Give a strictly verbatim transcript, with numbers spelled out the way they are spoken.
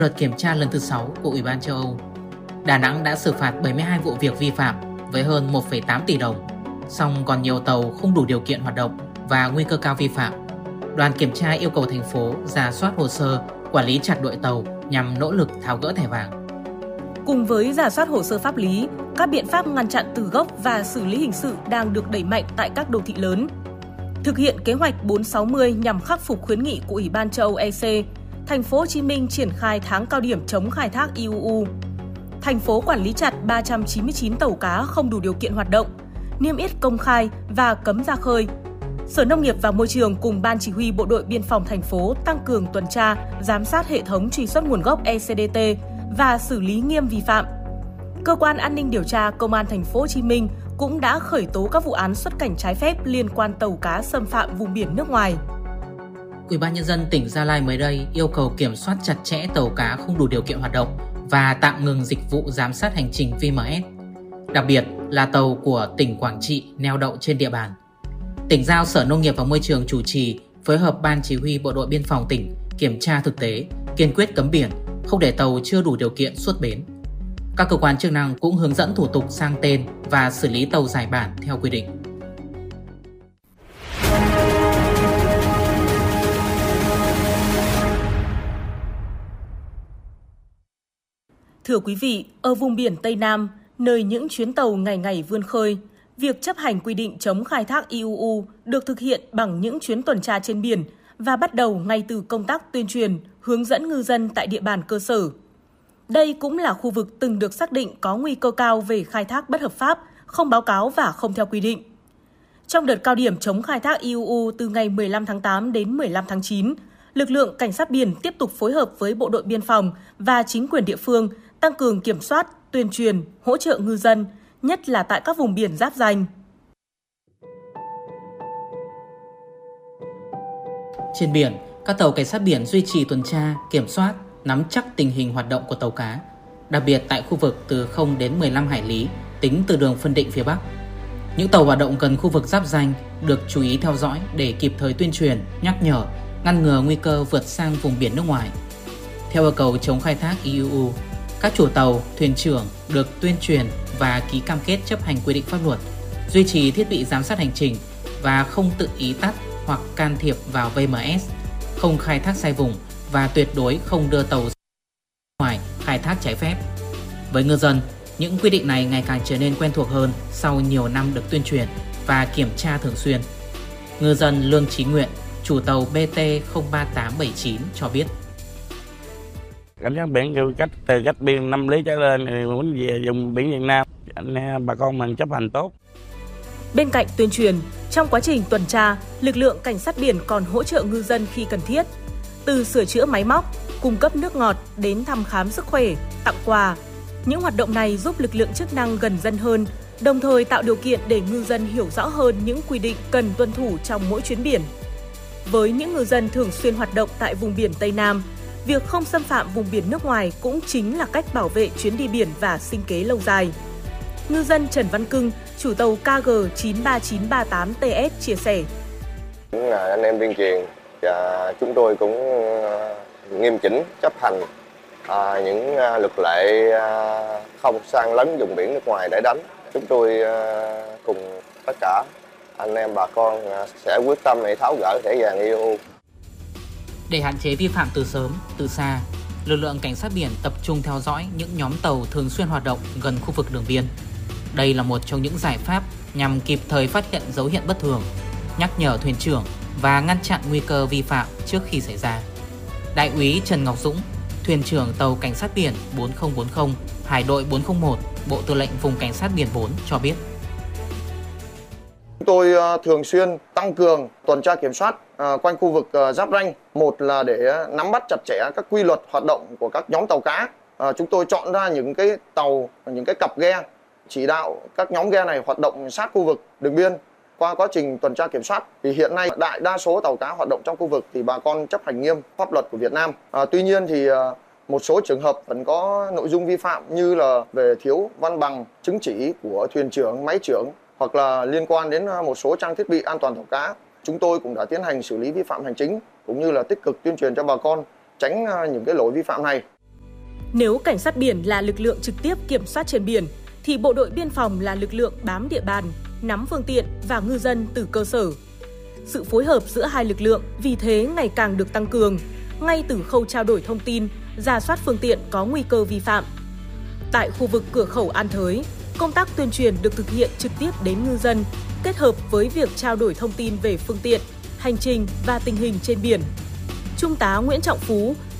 Đợt kiểm tra lần thứ sáu của Ủy ban châu Âu, Đà Nẵng đã xử phạt bảy mươi hai vụ việc vi phạm với hơn một phẩy tám tỷ đồng. Song còn nhiều tàu không đủ điều kiện hoạt động và nguy cơ cao vi phạm. Đoàn kiểm tra yêu cầu thành phố rà soát hồ sơ, quản lý chặt đội tàu nhằm nỗ lực tháo gỡ thẻ vàng. Cùng với rà soát hồ sơ pháp lý, các biện pháp ngăn chặn từ gốc và xử lý hình sự đang được đẩy mạnh tại các đô thị lớn. Thực hiện kế hoạch bốn sáu mươi nhằm khắc phục khuyến nghị của Ủy ban châu Âu E C, Thành phố Hồ Chí Minh triển khai tháng cao điểm chống khai thác i u u. Thành phố quản lý chặt ba trăm chín mươi chín tàu cá không đủ điều kiện hoạt động, niêm yết công khai và cấm ra khơi. Sở Nông nghiệp và Môi trường cùng Ban Chỉ huy Bộ đội Biên phòng thành phố tăng cường tuần tra, giám sát hệ thống truy xuất nguồn gốc E C D T và xử lý nghiêm vi phạm. Cơ quan An ninh điều tra Công an Thành phố Hồ Chí Minh cũng đã khởi tố các vụ án xuất cảnh trái phép liên quan tàu cá xâm phạm vùng biển nước ngoài. Ủy ban Nhân dân tỉnh Gia Lai mới đây yêu cầu kiểm soát chặt chẽ tàu cá không đủ điều kiện hoạt động và tạm ngừng dịch vụ giám sát hành trình V M S, đặc biệt là tàu của tỉnh Quảng Trị neo đậu trên địa bàn. Tỉnh giao Sở Nông nghiệp và Môi trường chủ trì phối hợp Ban Chỉ huy Bộ đội Biên phòng tỉnh kiểm tra thực tế, kiên quyết cấm biển, không để tàu chưa đủ điều kiện xuất bến. Các cơ quan chức năng cũng hướng dẫn thủ tục sang tên và xử lý tàu giải bản theo quy định. Thưa quý vị, ở vùng biển Tây Nam, nơi những chuyến tàu ngày ngày vươn khơi, việc chấp hành quy định chống khai thác i u u được thực hiện bằng những chuyến tuần tra trên biển và bắt đầu ngay từ công tác tuyên truyền, hướng dẫn ngư dân tại địa bàn cơ sở. Đây cũng là khu vực từng được xác định có nguy cơ cao về khai thác bất hợp pháp, không báo cáo và không theo quy định. Trong đợt cao điểm chống khai thác i u u từ ngày mười lăm tháng tám đến mười lăm tháng chín, lực lượng cảnh sát biển tiếp tục phối hợp với bộ đội biên phòng và chính quyền địa phương tăng cường kiểm soát, tuyên truyền, hỗ trợ ngư dân, nhất là tại các vùng biển giáp ranh. Trên biển, các tàu cảnh sát biển duy trì tuần tra, kiểm soát, nắm chắc tình hình hoạt động của tàu cá, đặc biệt tại khu vực từ không đến mười lăm hải lý tính từ đường phân định phía Bắc. Những tàu hoạt động gần khu vực giáp ranh được chú ý theo dõi để kịp thời tuyên truyền, nhắc nhở, ngăn ngừa nguy cơ vượt sang vùng biển nước ngoài. Theo yêu cầu chống khai thác i u u, các chủ tàu, thuyền trưởng được tuyên truyền và ký cam kết chấp hành quy định pháp luật, duy trì thiết bị giám sát hành trình và không tự ý tắt hoặc can thiệp vào V M S, không khai thác sai vùng và tuyệt đối không đưa tàu ra ngoài khai thác trái phép. Với ngư dân, những quy định này ngày càng trở nên quen thuộc hơn sau nhiều năm được tuyên truyền và kiểm tra thường xuyên. Ngư dân Lương Chí Nguyện, chủ tàu B T không ba tám bảy chín cho biết. Cảnh sát biển kêu cách từ cách biên năm lý trở lên thì muốn về vùng biển Việt Nam, anh bà con mình chấp hành tốt. Bên cạnh tuyên truyền, trong quá trình tuần tra, lực lượng cảnh sát biển còn hỗ trợ ngư dân khi cần thiết, từ sửa chữa máy móc, cung cấp nước ngọt đến thăm khám sức khỏe, tặng quà. Những hoạt động này giúp lực lượng chức năng gần dân hơn, đồng thời tạo điều kiện để ngư dân hiểu rõ hơn những quy định cần tuân thủ trong mỗi chuyến biển. Với những ngư dân thường xuyên hoạt động tại vùng biển Tây Nam, việc không xâm phạm vùng biển nước ngoài cũng chính là cách bảo vệ chuyến đi biển và sinh kế lâu dài. Ngư dân Trần Văn Cưng, chủ tàu K G chín ba chín ba tám T S chia sẻ. Những anh em tuyên truyền và chúng tôi cũng nghiêm chỉnh chấp hành à, những luật lệ à, không sang lấn vùng biển nước ngoài để đánh. Chúng tôi à, cùng tất cả anh em bà con à, sẽ quyết tâm để tháo gỡ thẻ vàng i u u. Để hạn chế vi phạm từ sớm, từ xa, lực lượng cảnh sát biển tập trung theo dõi những nhóm tàu thường xuyên hoạt động gần khu vực đường biên. Đây là một trong những giải pháp nhằm kịp thời phát hiện dấu hiệu bất thường, nhắc nhở thuyền trưởng và ngăn chặn nguy cơ vi phạm trước khi xảy ra. Đại úy Trần Ngọc Dũng, thuyền trưởng tàu cảnh sát biển bốn không bốn không, Hải đội bốn không một, Bộ Tư lệnh Vùng Cảnh sát biển bốn cho biết. Chúng tôi thường xuyên tăng cường tuần tra kiểm soát quanh khu vực giáp ranh. Một là để nắm bắt chặt chẽ các quy luật hoạt động của các nhóm tàu cá. Chúng tôi chọn ra những cái tàu, những cái cặp ghe, chỉ đạo các nhóm ghe này hoạt động sát khu vực đường biên. Qua quá trình tuần tra kiểm soát thì hiện nay đại đa số tàu cá hoạt động trong khu vực thì bà con chấp hành nghiêm pháp luật của Việt Nam. À, tuy nhiên thì một số trường hợp vẫn có nội dung vi phạm như là về thiếu văn bằng, chứng chỉ của thuyền trưởng, máy trưởng hoặc là liên quan đến một số trang thiết bị an toàn tàu cá. Chúng tôi cũng đã tiến hành xử lý vi phạm hành chính cũng như là tích cực tuyên truyền cho bà con tránh những cái lỗi vi phạm này. Nếu cảnh sát biển là lực lượng trực tiếp kiểm soát trên biển, thì bộ đội biên phòng là lực lượng bám địa bàn, nắm phương tiện và ngư dân từ cơ sở. Sự phối hợp giữa hai lực lượng vì thế ngày càng được tăng cường, ngay từ khâu trao đổi thông tin, rà soát phương tiện có nguy cơ vi phạm. Tại khu vực cửa khẩu An Thới, công tác tuyên truyền được thực hiện trực tiếp đến ngư dân, kết hợp với việc trao đổi thông tin về phương tiện, hành trình và tình hình trên biển. Trung tá Nguyễn Trọng Phú,